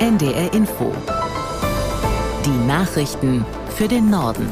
NDR Info. Die Nachrichten für den Norden.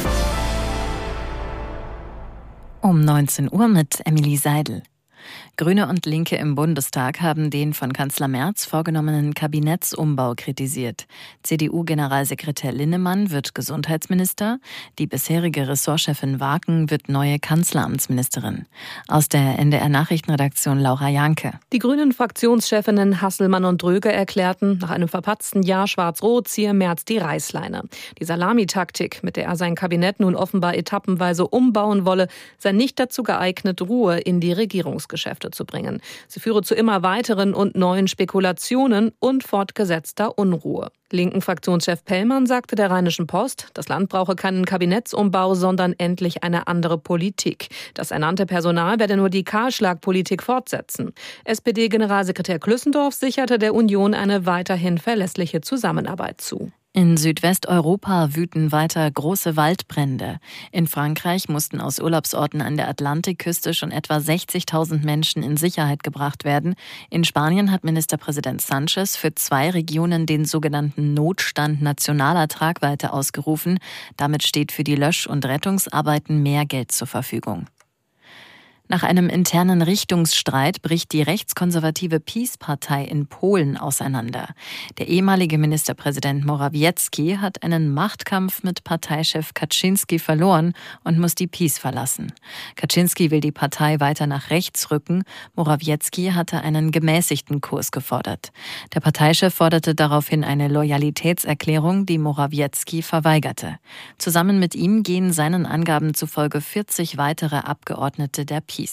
Um 19 Uhr mit Emily Seidel. Grüne und Linke im Bundestag haben den von Kanzler Merz vorgenommenen Kabinettsumbau kritisiert. CDU-Generalsekretär Linnemann wird Gesundheitsminister, die bisherige Ressortchefin Waaken wird neue Kanzleramtsministerin. Aus der NDR-Nachrichtenredaktion Laura Janke. Die Grünen-Fraktionschefinnen Hasselmann und Dröge erklärten, nach einem verpatzten Jahr Schwarz-Rot ziehe Merz die Reißleine. Die Salamitaktik, mit der er sein Kabinett nun offenbar etappenweise umbauen wolle, sei nicht dazu geeignet, Ruhe in die Regierungsgeschäfte zu bringen. Sie führe zu immer weiteren und neuen Spekulationen und fortgesetzter Unruhe. Linken Fraktionschef Pellmann sagte der Rheinischen Post, das Land brauche keinen Kabinettsumbau, sondern endlich eine andere Politik. Das ernannte Personal werde nur die Kahlschlagpolitik fortsetzen. SPD-Generalsekretär Klüssendorf sicherte der Union eine weiterhin verlässliche Zusammenarbeit zu. In Südwesteuropa wüten weiter große Waldbrände. In Frankreich mussten aus Urlaubsorten an der Atlantikküste schon etwa 60.000 Menschen in Sicherheit gebracht werden. In Spanien hat Ministerpräsident Sánchez für 2 Regionen den sogenannten Notstand nationaler Tragweite ausgerufen. Damit steht für die Lösch- und Rettungsarbeiten mehr Geld zur Verfügung. Nach einem internen Richtungsstreit bricht die rechtskonservative PiS-Partei in Polen auseinander. Der ehemalige Ministerpräsident Morawiecki hat einen Machtkampf mit Parteichef Kaczyński verloren und muss die PiS verlassen. Kaczyński will die Partei weiter nach rechts rücken. Morawiecki hatte einen gemäßigten Kurs gefordert. Der Parteichef forderte daraufhin eine Loyalitätserklärung, die Morawiecki verweigerte. Zusammen mit ihm gehen seinen Angaben zufolge 40 weitere Abgeordnete der PiS.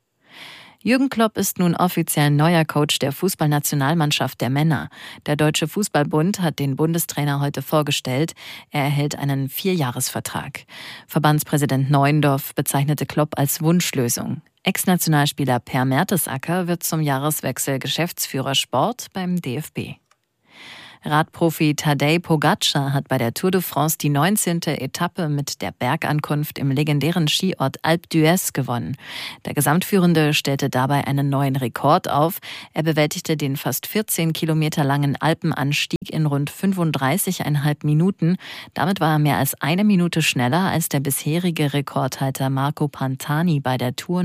Jürgen Klopp ist nun offiziell neuer Coach der Fußballnationalmannschaft der Männer. Der Deutsche Fußballbund hat den Bundestrainer heute vorgestellt. Er erhält einen 4-Jahres-Vertrag. Verbandspräsident Neuendorf bezeichnete Klopp als Wunschlösung. Ex-Nationalspieler Per Mertesacker wird zum Jahreswechsel Geschäftsführer Sport beim DFB. Radprofi Tadej Pogačar hat bei der Tour de France die 19. Etappe mit der Bergankunft im legendären Skiort Alpe d'Huez gewonnen. Der Gesamtführende stellte dabei einen neuen Rekord auf. Er bewältigte den fast 14 Kilometer langen Alpenanstieg in rund 35,5 Minuten. Damit war er mehr als 1 Minute schneller als der bisherige Rekordhalter Marco Pantani bei der Tour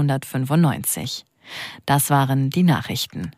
1995. Das waren die Nachrichten.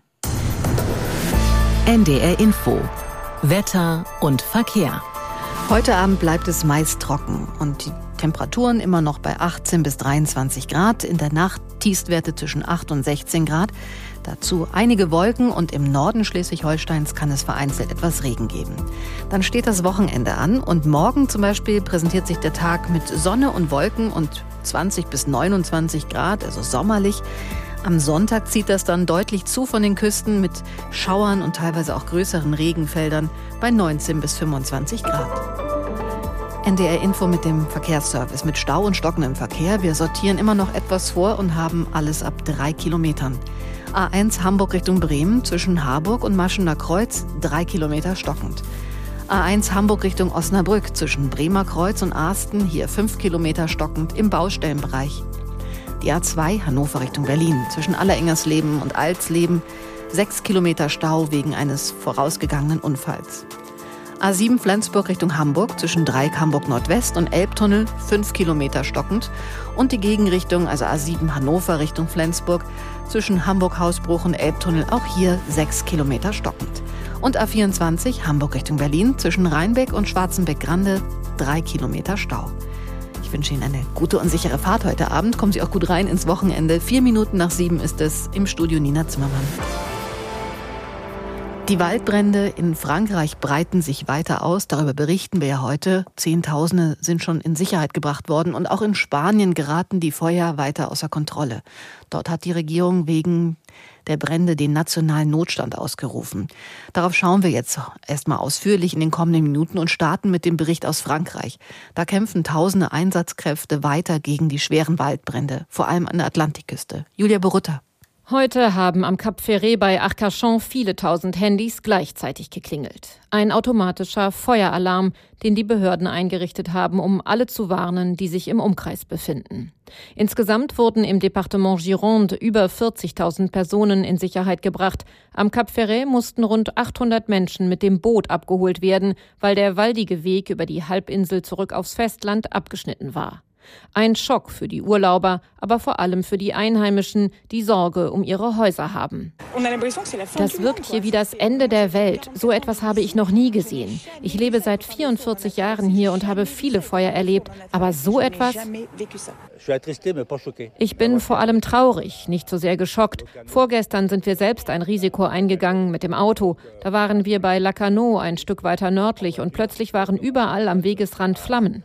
NDR Info. Wetter und Verkehr. Heute Abend bleibt es meist trocken und die Temperaturen immer noch bei 18 bis 23 Grad. In der Nacht Tiefstwerte zwischen 8 und 16 Grad. Dazu einige Wolken und im Norden Schleswig-Holsteins kann es vereinzelt etwas Regen geben. Dann steht das Wochenende an und morgen zum Beispiel präsentiert sich der Tag mit Sonne und Wolken und 20 bis 29 Grad, also sommerlich. Am Sonntag zieht das dann deutlich zu von den Küsten mit Schauern und teilweise auch größeren Regenfeldern bei 19 bis 25 Grad. NDR Info mit dem Verkehrsservice mit Stau und stockendem Verkehr. Wir sortieren immer noch etwas vor und haben alles ab 3 Kilometern. A1 Hamburg Richtung Bremen zwischen Harburg und Maschener Kreuz 3 Kilometer stockend. A1 Hamburg Richtung Osnabrück zwischen Bremer Kreuz und Arsten hier 5 Kilometer stockend im Baustellenbereich. Die A2 Hannover Richtung Berlin zwischen Allerengersleben und Alsleben 6 Kilometer Stau wegen eines vorausgegangenen Unfalls. A7 Flensburg Richtung Hamburg zwischen Dreieck Hamburg Nordwest und Elbtunnel 5 Kilometer stockend und die Gegenrichtung, also A7 Hannover Richtung Flensburg zwischen Hamburg Hausbruch und Elbtunnel auch hier 6 Kilometer stockend. Und A24 Hamburg Richtung Berlin zwischen Rheinbeck und Schwarzenbeck-Grande 3 Kilometer Stau. Ich wünsche Ihnen eine gute und sichere Fahrt heute Abend. Kommen Sie auch gut rein ins Wochenende. 4 Minuten nach 7 ist es im Studio Nina Zimmermann. Die Waldbrände in Frankreich breiten sich weiter aus. Darüber berichten wir ja heute. Zehntausende sind schon in Sicherheit gebracht worden. Und auch in Spanien geraten die Feuer weiter außer Kontrolle. Dort hat die Regierung wegen der Brände den nationalen Notstand ausgerufen. Darauf schauen wir jetzt erstmal ausführlich in den kommenden Minuten und starten mit dem Bericht aus Frankreich. Da kämpfen tausende Einsatzkräfte weiter gegen die schweren Waldbrände, vor allem an der Atlantikküste. Julia Borutta. Heute haben am Cap Ferret bei Arcachon viele tausend Handys gleichzeitig geklingelt. Ein automatischer Feueralarm, den die Behörden eingerichtet haben, um alle zu warnen, die sich im Umkreis befinden. Insgesamt wurden im Departement Gironde über 40.000 Personen in Sicherheit gebracht. Am Cap Ferret mussten rund 800 Menschen mit dem Boot abgeholt werden, weil der waldige Weg über die Halbinsel zurück aufs Festland abgeschnitten war. Ein Schock für die Urlauber, aber vor allem für die Einheimischen, die Sorge um ihre Häuser haben. Das wirkt hier wie das Ende der Welt. So etwas habe ich noch nie gesehen. Ich lebe seit 44 Jahren hier und habe viele Feuer erlebt, aber so etwas? Ich bin vor allem traurig, nicht so sehr geschockt. Vorgestern sind wir selbst ein Risiko eingegangen mit dem Auto. Da waren wir bei Lacanau, ein Stück weiter nördlich, und plötzlich waren überall am Wegesrand Flammen.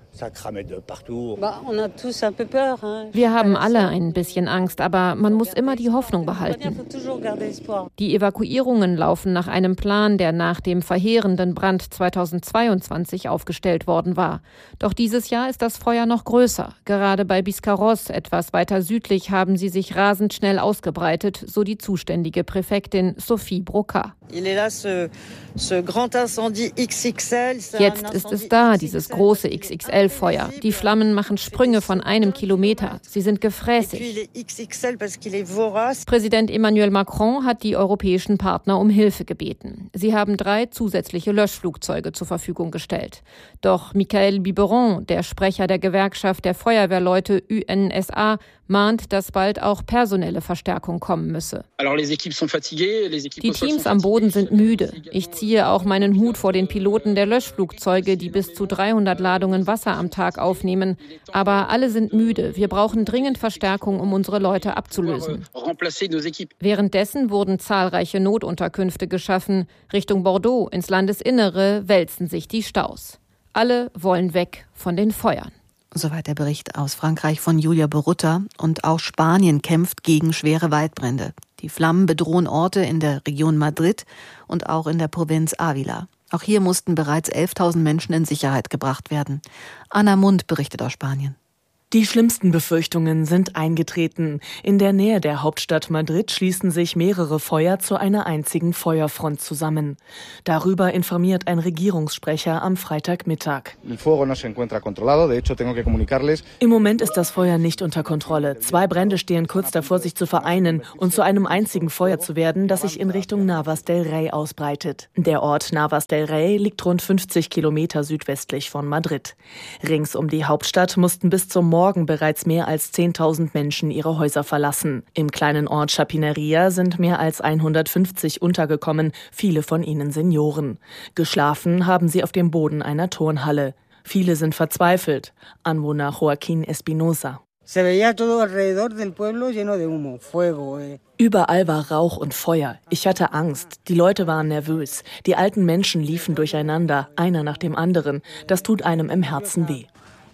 Wir haben alle ein bisschen Angst, aber man muss immer die Hoffnung behalten. Die Evakuierungen laufen nach einem Plan, der nach dem verheerenden Brand 2022 aufgestellt worden war. Doch dieses Jahr ist das Feuer noch größer. Gerade bei Biscarrosse, etwas weiter südlich, haben sie sich rasend schnell ausgebreitet, so die zuständige Präfektin Sophie Broca. Jetzt ist es da, dieses große XXL-Feuer. Die Flammen machen Sprünge von 1 Kilometer. Sie sind gefräßig. Präsident Emmanuel Macron hat die europäischen Partner um Hilfe gebeten. Sie haben 3 zusätzliche Löschflugzeuge zur Verfügung gestellt. Doch Michael Biberon, der Sprecher der Gewerkschaft der Feuerwehrleute UNSA, mahnt, dass bald auch personelle Verstärkung kommen müsse. Die Teams am Boden sind müde. Ich ziehe auch meinen Hut vor den Piloten der Löschflugzeuge, die bis zu 300 Ladungen Wasser am Tag aufnehmen. Aber alle sind müde. Wir brauchen dringend Verstärkung, um unsere Leute abzulösen. Währenddessen wurden zahlreiche Notunterkünfte geschaffen. Richtung Bordeaux, ins Landesinnere, wälzen sich die Staus. Alle wollen weg von den Feuern. Soweit der Bericht aus Frankreich von Julia Borutta. Und auch Spanien kämpft gegen schwere Waldbrände. Die Flammen bedrohen Orte in der Region Madrid und auch in der Provinz Ávila. Auch hier mussten bereits 11.000 Menschen in Sicherheit gebracht werden. Anna Mund berichtet aus Spanien. Die schlimmsten Befürchtungen sind eingetreten. In der Nähe der Hauptstadt Madrid schließen sich mehrere Feuer zu einer einzigen Feuerfront zusammen. Darüber informiert ein Regierungssprecher am Freitagmittag. Im Moment ist das Feuer nicht unter Kontrolle. 2 Brände stehen kurz davor, sich zu vereinen und zu einem einzigen Feuer zu werden, das sich in Richtung Navas del Rey ausbreitet. Der Ort Navas del Rey liegt rund 50 Kilometer südwestlich von Madrid. Rings um die Hauptstadt mussten bis zum Morgen bereits mehr als 10.000 Menschen ihre Häuser verlassen. Im kleinen Ort Chapinería sind mehr als 150 untergekommen, viele von ihnen Senioren. Geschlafen haben sie auf dem Boden einer Turnhalle. Viele sind verzweifelt. Anwohner Joaquín Espinosa. Überall war Rauch und Feuer. Ich hatte Angst. Die Leute waren nervös. Die alten Menschen liefen durcheinander, einer nach dem anderen. Das tut einem im Herzen weh.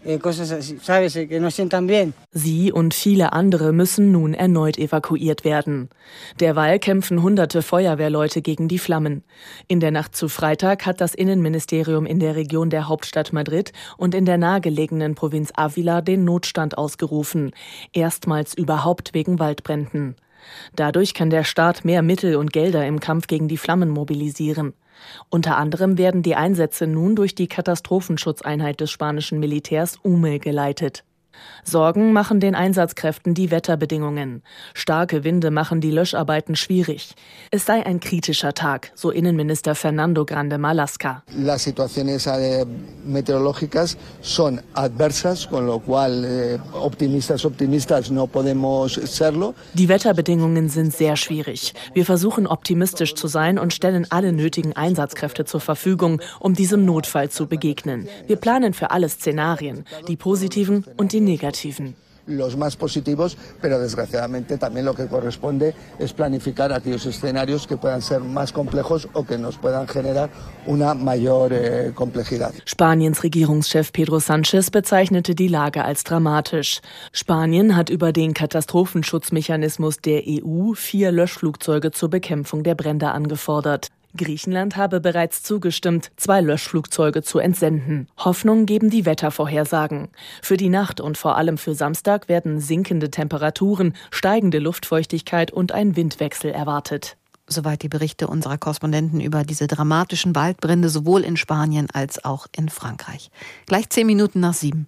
Sie und viele andere müssen nun erneut evakuiert werden. Derweil kämpfen hunderte Feuerwehrleute gegen die Flammen. In der Nacht zu Freitag hat das Innenministerium in der Region der Hauptstadt Madrid und in der nahegelegenen Provinz Ávila den Notstand ausgerufen. Erstmals überhaupt wegen Waldbränden. Dadurch kann der Staat mehr Mittel und Gelder im Kampf gegen die Flammen mobilisieren. Unter anderem werden die Einsätze nun durch die Katastrophenschutzeinheit des spanischen Militärs UME geleitet. Sorgen machen den Einsatzkräften die Wetterbedingungen. Starke Winde machen die Löscharbeiten schwierig. Es sei ein kritischer Tag, so Innenminister Fernando Grande Marlaska. Las situaciones meteorológicas son adversas, con lo cual optimistas no podemos serlo. Die Wetterbedingungen sind sehr schwierig. Wir versuchen optimistisch zu sein und stellen alle nötigen Einsatzkräfte zur Verfügung, um diesem Notfall zu begegnen. Wir planen für alle Szenarien, die positiven und die negativen. Los más positivos, pero desgraciadamente también lo que corresponde es planificar aquellos escenarios que puedan ser más complejos o que nos puedan generar una mayor complejidad. Spaniens Regierungschef Pedro Sánchez bezeichnete die Lage als dramatisch. Spanien hat über den Katastrophenschutzmechanismus der EU 4 Löschflugzeuge zur Bekämpfung der Brände angefordert. Griechenland habe bereits zugestimmt, 2 Löschflugzeuge zu entsenden. Hoffnung geben die Wettervorhersagen. Für die Nacht und vor allem für Samstag werden sinkende Temperaturen, steigende Luftfeuchtigkeit und ein Windwechsel erwartet. Soweit die Berichte unserer Korrespondenten über diese dramatischen Waldbrände sowohl in Spanien als auch in Frankreich. Gleich 10 Minuten nach 7.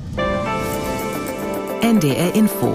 NDR Info.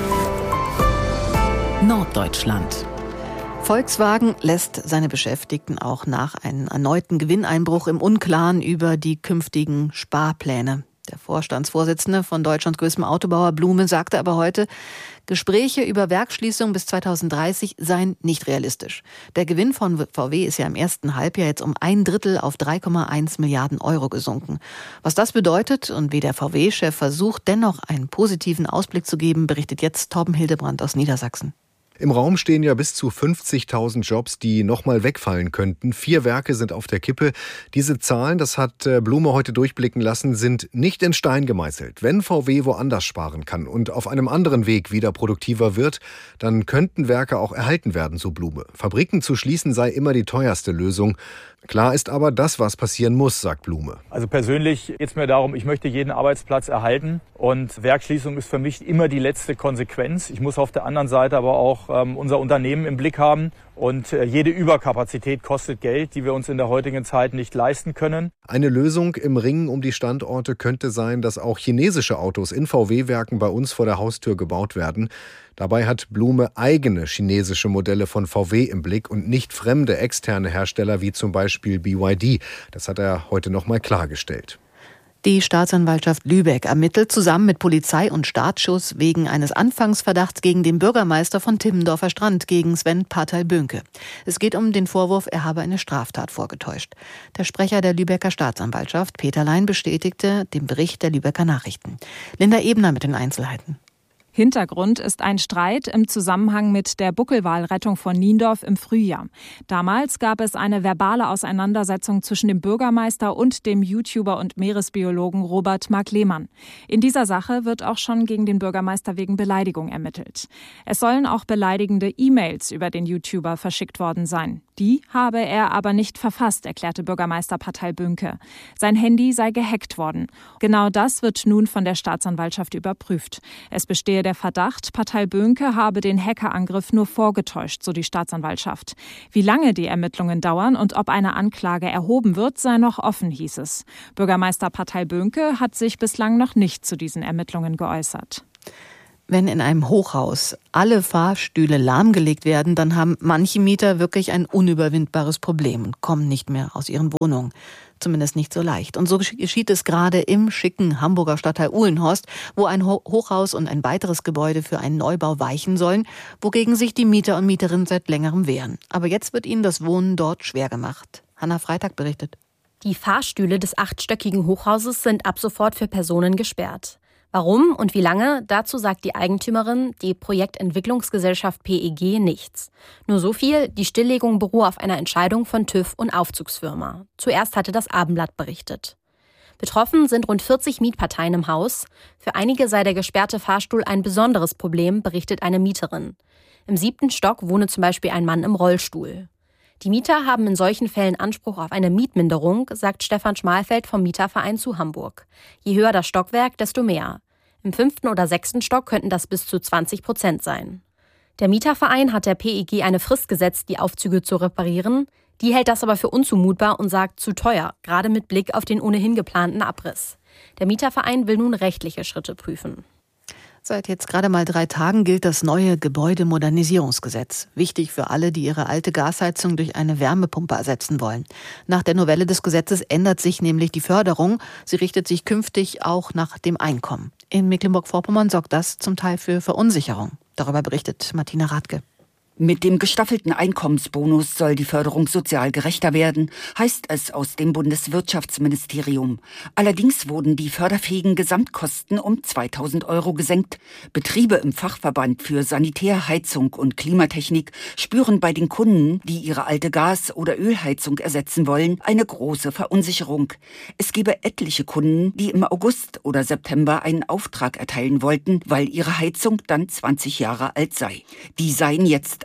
Norddeutschland. Volkswagen lässt seine Beschäftigten auch nach einem erneuten Gewinneinbruch im Unklaren über die künftigen Sparpläne. Der Vorstandsvorsitzende von Deutschlands größtem Autobauer Blume sagte aber heute, Gespräche über Werksschließung bis 2030 seien nicht realistisch. Der Gewinn von VW ist ja im ersten Halbjahr jetzt um 1/3 auf 3,1 Milliarden Euro gesunken. Was das bedeutet und wie der VW-Chef versucht, dennoch einen positiven Ausblick zu geben, berichtet jetzt Torben Hildebrand aus Niedersachsen. Im Raum stehen ja bis zu 50.000 Jobs, die nochmal wegfallen könnten. 4 Werke sind auf der Kippe. Diese Zahlen, das hat Blume heute durchblicken lassen, sind nicht in Stein gemeißelt. Wenn VW woanders sparen kann und auf einem anderen Weg wieder produktiver wird, dann könnten Werke auch erhalten werden, so Blume. Fabriken zu schließen sei immer die teuerste Lösung. Klar ist aber, das, was passieren muss, sagt Blume. Also persönlich geht es mir darum, ich möchte jeden Arbeitsplatz erhalten und Werksschließung ist für mich immer die letzte Konsequenz. Ich muss auf der anderen Seite aber auch unser Unternehmen im Blick haben und jede Überkapazität kostet Geld, die wir uns in der heutigen Zeit nicht leisten können. Eine Lösung im Ringen um die Standorte könnte sein, dass auch chinesische Autos in VW-Werken bei uns vor der Haustür gebaut werden. Dabei hat Blume eigene chinesische Modelle von VW im Blick und nicht fremde externe Hersteller wie zum Beispiel BYD. Das hat er heute nochmal klargestellt. Die Staatsanwaltschaft Lübeck ermittelt zusammen mit Polizei und Startschuss wegen eines Anfangsverdachts gegen den Bürgermeister von Timmendorfer Strand, gegen Sven Parteil-Böhnke. Es geht um den Vorwurf, er habe eine Straftat vorgetäuscht. Der Sprecher der Lübecker Staatsanwaltschaft, Peter Lein, bestätigte den Bericht der Lübecker Nachrichten. Linda Ebner mit den Einzelheiten. Hintergrund ist ein Streit im Zusammenhang mit der Buckelwalrettung von Niendorf im Frühjahr. Damals gab es eine verbale Auseinandersetzung zwischen dem Bürgermeister und dem YouTuber und Meeresbiologen Robert Mark Lehmann. In dieser Sache wird auch schon gegen den Bürgermeister wegen Beleidigung ermittelt. Es sollen auch beleidigende E-Mails über den YouTuber verschickt worden sein. Die habe er aber nicht verfasst, erklärte Bürgermeister Parteil-Böhnke. Sein Handy sei gehackt worden. Genau das wird nun von der Staatsanwaltschaft überprüft. Es bestehe der Verdacht, Parteil-Böhnke habe den Hackerangriff nur vorgetäuscht, so die Staatsanwaltschaft. Wie lange die Ermittlungen dauern und ob eine Anklage erhoben wird, sei noch offen, hieß es. Bürgermeister Parteil-Böhnke hat sich bislang noch nicht zu diesen Ermittlungen geäußert. Wenn in einem Hochhaus alle Fahrstühle lahmgelegt werden, dann haben manche Mieter wirklich ein unüberwindbares Problem und kommen nicht mehr aus ihren Wohnungen. Zumindest nicht so leicht. Und so geschieht es gerade im schicken Hamburger Stadtteil Uhlenhorst, wo ein Hochhaus und ein weiteres Gebäude für einen Neubau weichen sollen, wogegen sich die Mieter und Mieterinnen seit längerem wehren. Aber jetzt wird ihnen das Wohnen dort schwer gemacht. Hanna Freitag berichtet. Die Fahrstöcke des 8-stöckigen Hochhauses sind ab sofort für Personen gesperrt. Warum und wie lange, dazu sagt die Eigentümerin, die Projektentwicklungsgesellschaft PEG, nichts. Nur so viel, die Stilllegung beruhe auf einer Entscheidung von TÜV und Aufzugsfirma. Zuerst hatte das Abendblatt berichtet. Betroffen sind rund 40 Mietparteien im Haus. Für einige sei der gesperrte Fahrstuhl ein besonderes Problem, berichtet eine Mieterin. Im 7. Stock wohne zum Beispiel ein Mann im Rollstuhl. Die Mieter haben in solchen Fällen Anspruch auf eine Mietminderung, sagt Stefan Schmalfeld vom Mieterverein zu Hamburg. Je höher das Stockwerk, desto mehr. Im 5. oder 6. Stock könnten das bis zu 20% sein. Der Mieterverein hat der PEG eine Frist gesetzt, die Aufzüge zu reparieren. Die hält das aber für unzumutbar und sagt zu teuer, gerade mit Blick auf den ohnehin geplanten Abriss. Der Mieterverein will nun rechtliche Schritte prüfen. Seit jetzt gerade mal 3 Tagen gilt das neue Gebäudemodernisierungsgesetz. Wichtig für alle, die ihre alte Gasheizung durch eine Wärmepumpe ersetzen wollen. Nach der Novelle des Gesetzes ändert sich nämlich die Förderung. Sie richtet sich künftig auch nach dem Einkommen. In Mecklenburg-Vorpommern sorgt das zum Teil für Verunsicherung. Darüber berichtet Martina Radke. Mit dem gestaffelten Einkommensbonus soll die Förderung sozial gerechter werden, heißt es aus dem Bundeswirtschaftsministerium. Allerdings wurden die förderfähigen Gesamtkosten um 2.000 € gesenkt. Betriebe im Fachverband für Sanitär, Heizung und Klimatechnik spüren bei den Kunden, die ihre alte Gas- oder Ölheizung ersetzen wollen, eine große Verunsicherung. Es gebe etliche Kunden, die im August oder September einen Auftrag erteilen wollten, weil ihre Heizung dann 20 Jahre alt sei. Die seien jetzt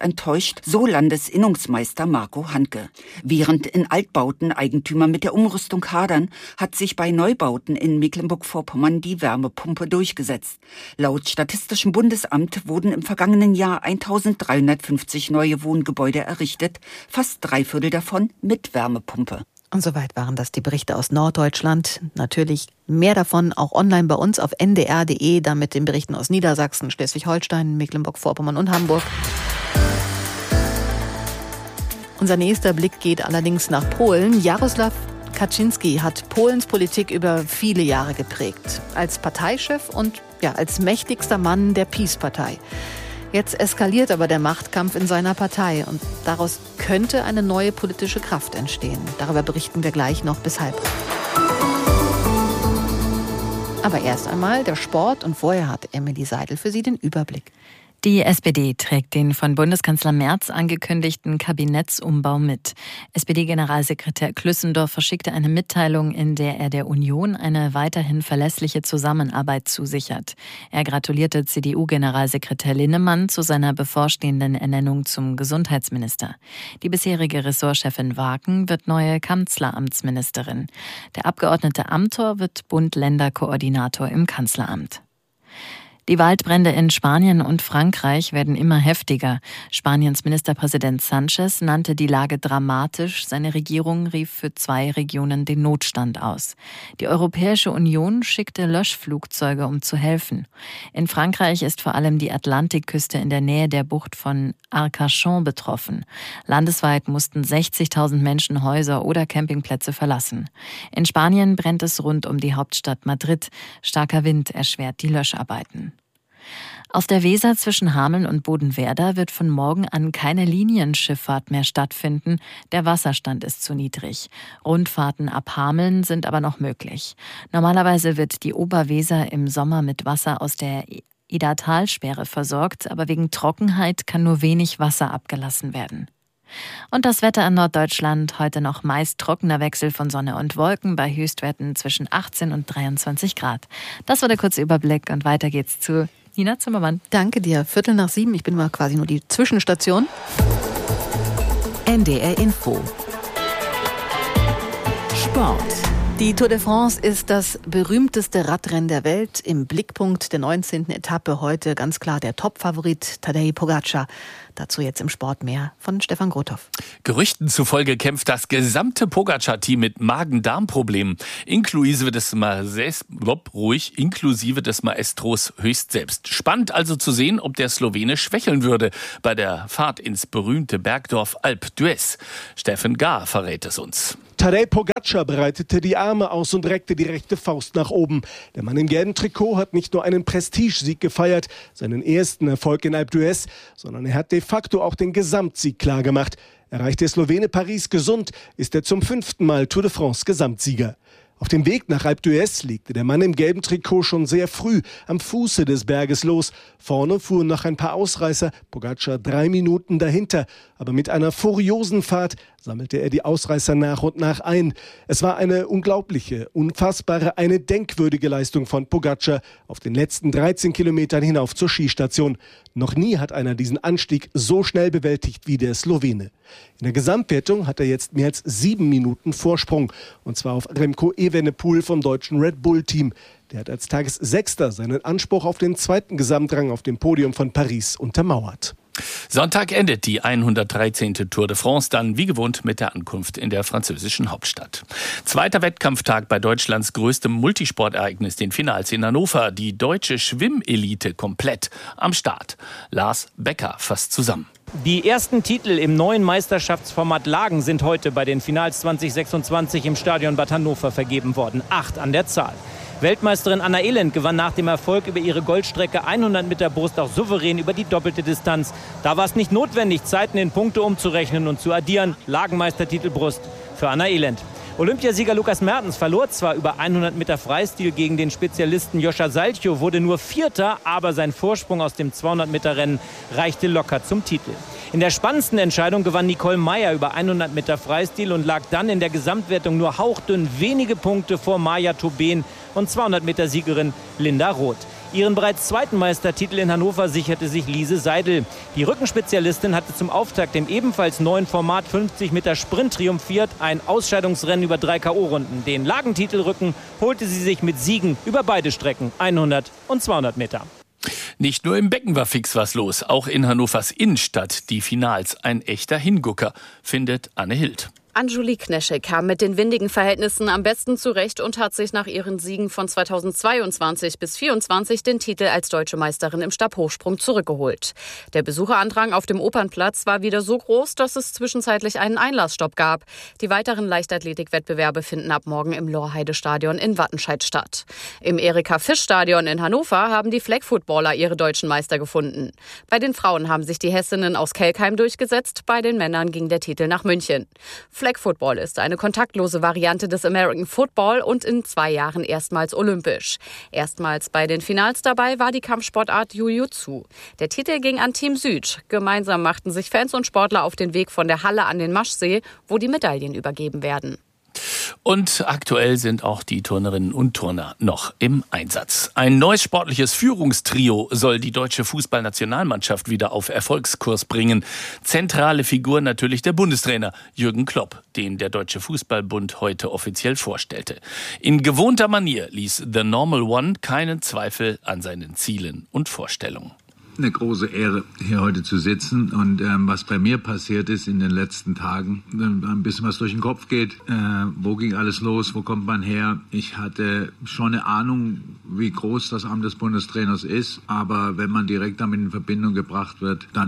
enttäuscht, so Landesinnungsmeister Marco Handke. Während in Altbauten Eigentümer mit der Umrüstung hadern, hat sich bei Neubauten in Mecklenburg-Vorpommern die Wärmepumpe durchgesetzt. Laut Statistischem Bundesamt wurden im vergangenen Jahr 1350 neue Wohngebäude errichtet, fast 3/4 davon mit Wärmepumpe. Und soweit waren das die Berichte aus Norddeutschland. Natürlich mehr davon auch online bei uns auf ndr.de, dann mit den Berichten aus Niedersachsen, Schleswig-Holstein, Mecklenburg-Vorpommern und Hamburg. Unser nächster Blick geht allerdings nach Polen. Jarosław Kaczynski hat Polens Politik über viele Jahre geprägt. Als Parteichef und als mächtigster Mann der PiS-Partei. Jetzt eskaliert aber der Machtkampf in seiner Partei und daraus könnte eine neue politische Kraft entstehen. Darüber berichten wir gleich noch bis 12:30. Aber erst einmal der Sport und vorher hat Emily Seidel für Sie den Überblick. Die SPD trägt den von Bundeskanzler Merz angekündigten Kabinettsumbau mit. SPD-Generalsekretär Klüssendorf verschickte eine Mitteilung, in der er der Union eine weiterhin verlässliche Zusammenarbeit zusichert. Er gratulierte CDU-Generalsekretär Linnemann zu seiner bevorstehenden Ernennung zum Gesundheitsminister. Die bisherige Ressortchefin Waken wird neue Kanzleramtsministerin. Der Abgeordnete Amthor wird Bund-Länder-Koordinator im Kanzleramt. Die Waldbrände in Spanien und Frankreich werden immer heftiger. Spaniens Ministerpräsident Sánchez nannte die Lage dramatisch. Seine Regierung rief für 2 Regionen den Notstand aus. Die Europäische Union schickte Löschflugzeuge, um zu helfen. In Frankreich ist vor allem die Atlantikküste in der Nähe der Bucht von Arcachon betroffen. Landesweit mussten 60.000 Menschen Häuser oder Campingplätze verlassen. In Spanien brennt es rund um die Hauptstadt Madrid. Starker Wind erschwert die Löscharbeiten. Auf der Weser zwischen Hameln und Bodenwerder wird von morgen an keine Linienschifffahrt mehr stattfinden. Der Wasserstand ist zu niedrig. Rundfahrten ab Hameln sind aber noch möglich. Normalerweise wird die Oberweser im Sommer mit Wasser aus der Ida-Talsperre versorgt, aber wegen Trockenheit kann nur wenig Wasser abgelassen werden. Und das Wetter in Norddeutschland, heute noch meist trockener Wechsel von Sonne und Wolken bei Höchstwerten zwischen 18 und 23 Grad. Das war der kurze Überblick und weiter geht's zu Nina Zimmermann. Danke dir. 6:45, ich bin mal quasi nur die Zwischenstation. NDR Info. Sport. Die Tour de France ist das berühmteste Radrennen der Welt. Im Blickpunkt der 19. Etappe heute ganz klar der Topfavorit Tadej Pogačar. Dazu jetzt im Sport mehr von Stefan Grothoff. Gerüchten zufolge kämpft das gesamte Pogačar-Team mit Magen-Darm-Problemen, inklusive des Maestros höchst selbst. Spannend also zu sehen, ob der Slowene schwächeln würde bei der Fahrt ins berühmte Bergdorf Alpe d'Huez. Steffen Gahr verrät es uns. Tadej Pogačar breitete die Arme aus und reckte die rechte Faust nach oben. Der Mann im gelben Trikot hat nicht nur einen Prestigesieg gefeiert, seinen ersten Erfolg in Alpe d'Huez, sondern er hat de facto auch den Gesamtsieg klargemacht. Erreicht der Slowene Paris gesund, ist er zum 5. Mal Tour de France Gesamtsieger. Auf dem Weg nach Alpe d'Huez legte der Mann im gelben Trikot schon sehr früh am Fuße des Berges los. Vorne fuhren noch ein paar Ausreißer, Pogačar 3 Minuten dahinter. Aber mit einer furiosen Fahrt sammelte er die Ausreißer nach und nach ein. Es war eine unglaubliche, unfassbare, eine denkwürdige Leistung von Pogačar auf den letzten 13 Kilometern hinauf zur Skistation. Noch nie hat einer diesen Anstieg so schnell bewältigt wie der Slowene. In der Gesamtwertung hat er jetzt mehr als 7 Minuten Vorsprung. Und zwar auf Remco Evenepoel vom deutschen Red Bull-Team. Der hat als Tagessechster seinen Anspruch auf den 2. Gesamtrang auf dem Podium von Paris untermauert. Sonntag endet die 113. Tour de France dann wie gewohnt mit der Ankunft in der französischen Hauptstadt. 2. Wettkampftag bei Deutschlands größtem Multisportereignis, den Finals in Hannover. Die deutsche Schwimmelite komplett am Start. Lars Becker fasst zusammen. Die ersten Titel im neuen Meisterschaftsformat Lagen sind heute bei den Finals 2026 im Stadion Bad Hannover vergeben worden. 8 an der Zahl. Weltmeisterin Anna Elend gewann nach dem Erfolg über ihre Goldstrecke 100 Meter Brust auch souverän über die doppelte Distanz. Da war es nicht notwendig, Zeiten in Punkte umzurechnen und zu addieren. Lagenmeistertitel Brust für Anna Elend. Olympiasieger Lukas Mertens verlor zwar über 100 Meter Freistil gegen den Spezialisten Joscha Salcho, wurde nur Vierter, aber sein Vorsprung aus dem 200-Meter-Rennen reichte locker zum Titel. In der spannendsten Entscheidung gewann Nicole Meyer über 100 Meter Freistil und lag dann in der Gesamtwertung nur hauchdünn wenige Punkte vor Maja Tobin und 200 Meter Siegerin Linda Roth. Ihren bereits zweiten Meistertitel in Hannover sicherte sich Lise Seidel. Die Rückenspezialistin hatte zum Auftakt im ebenfalls neuen Format 50 Meter Sprint triumphiert. Ein Ausscheidungsrennen über 3 K.O.-Runden. Den Lagentitelrücken holte sie sich mit Siegen über beide Strecken, 100 und 200 Meter. Nicht nur im Becken war fix was los, auch in Hannovers Innenstadt die Finals. Ein echter Hingucker, findet Anne Hild. Anjuli Kneschek kam mit den windigen Verhältnissen am besten zurecht und hat sich nach ihren Siegen von 2022 bis 2024 den Titel als deutsche Meisterin im Stabhochsprung zurückgeholt. Der Besucherandrang auf dem Opernplatz war wieder so groß, dass es zwischenzeitlich einen Einlassstopp gab. Die weiteren Leichtathletikwettbewerbe finden ab morgen im Lorheide-Stadion in Wattenscheid statt. Im Erika-Fisch-Stadion in Hannover haben die Flag-Footballer ihre deutschen Meister gefunden. Bei den Frauen haben sich die Hessinnen aus Kelkheim durchgesetzt, bei den Männern ging der Titel nach München. Flag Football ist eine kontaktlose Variante des American Football und in 2 Jahren erstmals olympisch. Erstmals bei den Finals dabei war die Kampfsportart Jiu-Jitsu. Der Titel ging an Team Süd. Gemeinsam machten sich Fans und Sportler auf den Weg von der Halle an den Maschsee, wo die Medaillen übergeben werden. Und aktuell sind auch die Turnerinnen und Turner noch im Einsatz. Ein neues sportliches Führungstrio soll die deutsche Fußballnationalmannschaft wieder auf Erfolgskurs bringen. Zentrale Figur natürlich der Bundestrainer Jürgen Klopp, den der Deutsche Fußballbund heute offiziell vorstellte. In gewohnter Manier ließ The Normal One keinen Zweifel an seinen Zielen und Vorstellungen. Eine große Ehre, hier heute zu sitzen und was bei mir passiert ist in den letzten Tagen, ein bisschen was durch den Kopf geht. Wo ging alles los? Wo kommt man her? Ich hatte schon eine Ahnung, wie groß das Amt des Bundestrainers ist, aber wenn man direkt damit in Verbindung gebracht wird, dann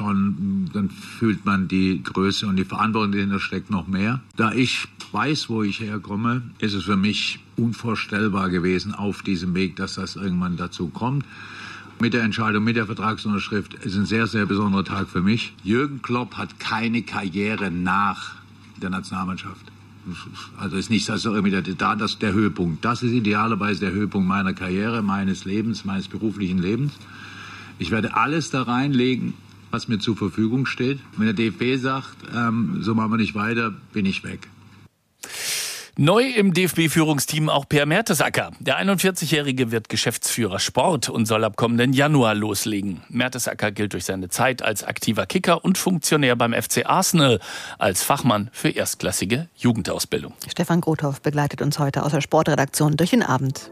dann fühlt man die Größe und die Verantwortung, die dahinter steckt, noch mehr. Da ich weiß, wo ich herkomme, ist es für mich unvorstellbar gewesen auf diesem Weg, dass das irgendwann dazu kommt. Mit der Entscheidung, mit der Vertragsunterschrift ist ein sehr, sehr besonderer Tag für mich. Jürgen Klopp hat keine Karriere nach der Nationalmannschaft. Also ist nicht also irgendwie der Höhepunkt. Das ist idealerweise der Höhepunkt meiner Karriere, meines Lebens, meines beruflichen Lebens. Ich werde alles da reinlegen, was mir zur Verfügung steht. Wenn der DFB sagt, so machen wir nicht weiter, bin ich weg. Neu im DFB-Führungsteam auch Per Mertesacker. Der 41-Jährige wird Geschäftsführer Sport und soll ab kommenden Januar loslegen. Mertesacker gilt durch seine Zeit als aktiver Kicker und Funktionär beim FC Arsenal, als Fachmann für erstklassige Jugendausbildung. Stefan Grothoff begleitet uns heute aus der Sportredaktion durch den Abend.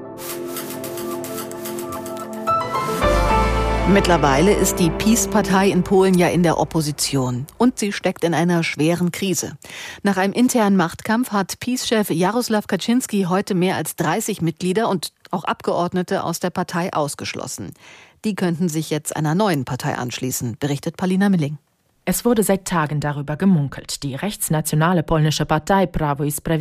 Mittlerweile ist die PiS-Partei in Polen ja in der Opposition. Und sie steckt in einer schweren Krise. Nach einem internen Machtkampf hat PiS-Chef Jarosław Kaczyński heute mehr als 30 Mitglieder und auch Abgeordnete aus der Partei ausgeschlossen. Die könnten sich jetzt einer neuen Partei anschließen, berichtet Paulina Milling. Es wurde seit Tagen darüber gemunkelt. Die rechtsnationale polnische Partei Prawo i Sprawiedliwość